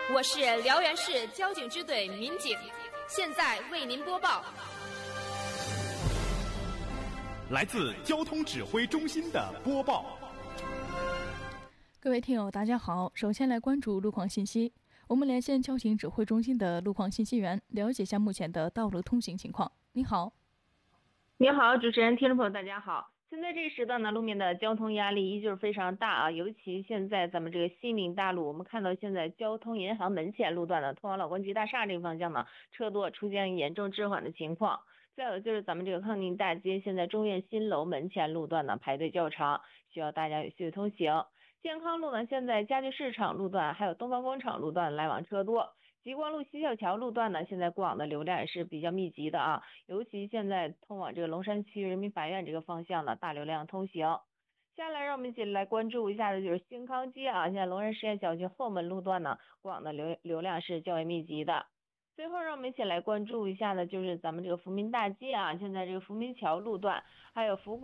我是辽源市交警支队民警，现在为您播报。 来自交通指挥中心的播报。 各位听友大家好，首先来关注路况信息。我们连线交警指挥中心的路况信息员，了解一下目前的道路通行情况。你好。 你好，主持人，听众朋友大家好。现在这时段呢，路面的交通压力依旧是非常大啊，尤其现在咱们这个西宁大路，我们看到现在交通银行门前路段呢，通往老关局大厦这个方向呢，车多出现严重滞缓的情况。再有就是咱们这个康宁大街，现在中院新楼门前路段呢排队较长，需要大家有序通行。健康路呢，现在家具市场路段还有东方广场路段来往车多。极光路西校桥路段呢，现在过往的流量也是比较密集的啊，尤其现在通往这个龙山区人民法院这个方向呢，大流量通行。下来让我们一起来关注一下的就是兴康街啊，现在龙山实验小区后门路段呢，过往的流量是较为密集的。最后让我们一起来关注一下的就是咱们这个福民大街啊，现在这个福民桥路段还有福